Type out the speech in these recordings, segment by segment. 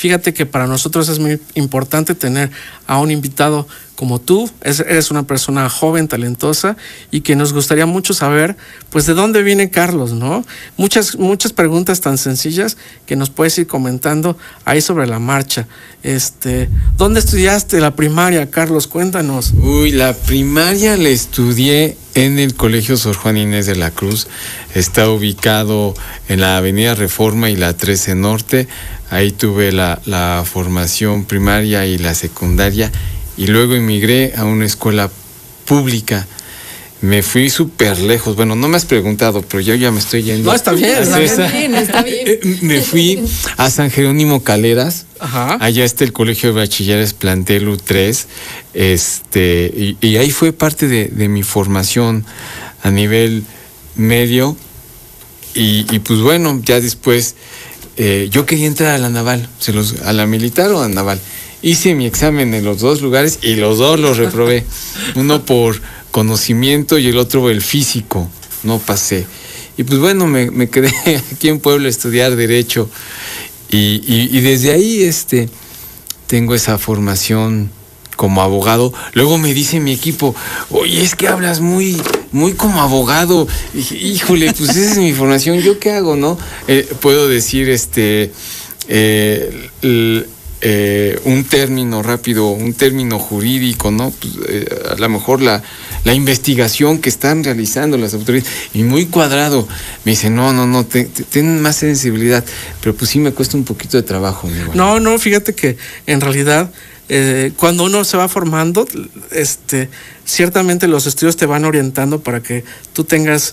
Fíjate que para nosotros es muy importante tener a un invitado como tú. Eres una persona joven, talentosa, y que nos gustaría mucho saber, pues, de dónde viene Carlos, ¿no? Muchas preguntas tan sencillas que nos puedes ir comentando ahí sobre la marcha. ¿Dónde estudiaste la primaria, Carlos? Cuéntanos. Uy, la primaria la estudié en el Colegio Sor Juana Inés de la Cruz. Está ubicado en la Avenida Reforma y la 13 Norte. Ahí tuve la formación primaria y la secundaria. Y luego emigré a una escuela pública. Me fui súper lejos. Bueno, no me has preguntado, pero yo ya me estoy yendo. No, está bien. Me fui a San Jerónimo Caleras. Ajá. Allá está el Colegio de Bachilleres Plantel U3. Y ahí fue parte de mi formación a nivel medio. Y pues bueno, ya después yo quería entrar a la naval, a la militar o a la naval. Hice mi examen en los dos lugares y los dos los reprobé. Uno por conocimiento y el otro por el físico. No pasé. Y pues bueno, me quedé aquí en Puebla a estudiar Derecho. Y desde ahí tengo esa formación como abogado. Luego me dice mi equipo, oye, es que hablas muy como abogado. Y dije, híjole, pues esa es mi formación. ¿Yo qué hago, no? Puedo decir un término rápido, un término jurídico, ¿no? Pues, a lo mejor la investigación que están realizando las autoridades, y muy cuadrado. Me dice, no, ten más sensibilidad, pero pues sí me cuesta un poquito de trabajo. No, fíjate que en realidad cuando uno se va formando, ciertamente los estudios te van orientando para que tú tengas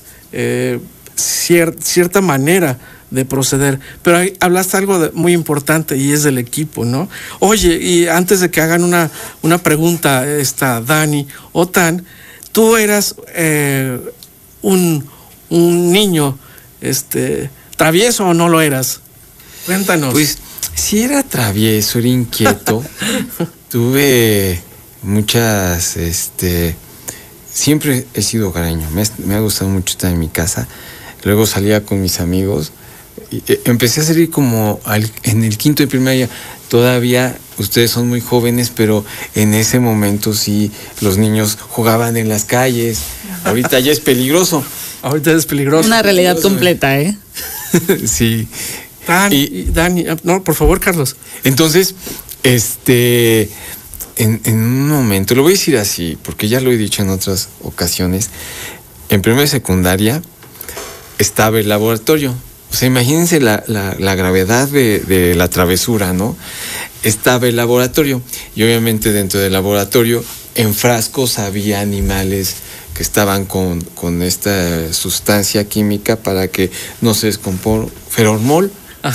cierta manera de proceder, pero ahí hablaste algo muy importante y es del equipo, ¿no? Oye, y antes de que hagan una pregunta, Dani o Tan, tú eras un niño travieso o no lo eras. Cuéntanos. Pues sí era travieso, era inquieto. Tuve muchas, siempre he sido hogareño, me ha gustado mucho estar en mi casa. Luego salía con mis amigos. Empecé a salir como en el quinto de primaria. Todavía ustedes son muy jóvenes, pero en ese momento sí los niños jugaban en las calles. Ahorita ya es peligroso. Ahorita es peligroso. Una realidad completa, ¿eh? Sí. Dani, no, por favor, Carlos. Entonces, en un momento, lo voy a decir así, porque ya lo he dicho en otras ocasiones. En primera y secundaria estaba el laboratorio. O sea, imagínense la gravedad de la travesura, ¿no? Estaba el laboratorio y obviamente dentro del laboratorio en frascos había animales que estaban con esta sustancia química para que no se descomponga. Formol.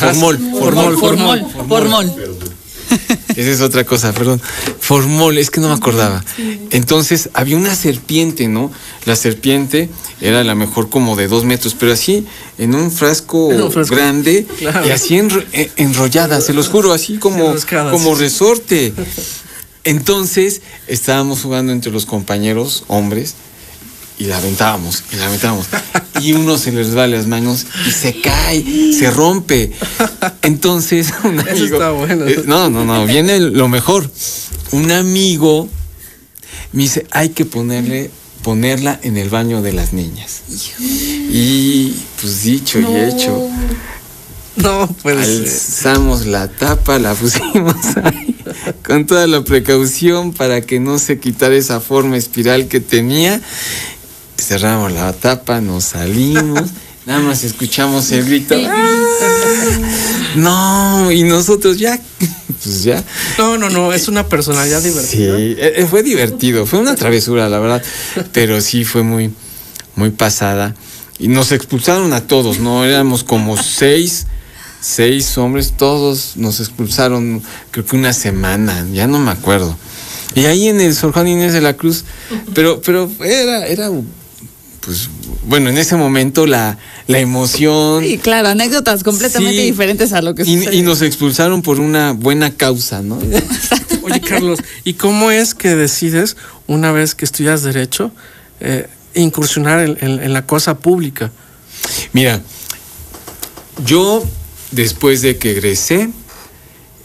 Esa es otra cosa, perdón. Formol, es que no me acordaba. Entonces había una serpiente, ¿no? La serpiente era a lo mejor como de 2 metros, pero así en un frasco grande, claro. Y así enrollada, se los juro, así como resorte. Entonces estábamos jugando entre los compañeros, hombres, y la aventábamos. Y uno se les va las manos y se cae, se rompe. Entonces, un amigo. Eso está bueno. No, viene lo mejor. Un amigo me dice, hay que ponerla en el baño de las niñas. Y pues dicho y hecho. No, pues. Alzamos la tapa, la pusimos ahí con toda la precaución para que no se quitara esa forma espiral que tenía. Cerramos la tapa, nos salimos, nada más escuchamos el grito. No, y nosotros ya, pues ya. No, es una personalidad divertida. Sí, fue divertido, fue una travesura, la verdad, pero sí fue muy, muy pasada. Y nos expulsaron a todos, ¿no? Éramos como 6 hombres, todos nos expulsaron, creo que una semana, ya no me acuerdo. Y ahí en el Sor Juana Inés de la Cruz, pero era pues bueno, en ese momento la emoción. Sí, claro, anécdotas completamente diferentes a lo que sucede. Y nos expulsaron por una buena causa, ¿no? Oye, Carlos, ¿y cómo es que decides, una vez que estudias Derecho, incursionar en la cosa pública? Mira, yo después de que egresé,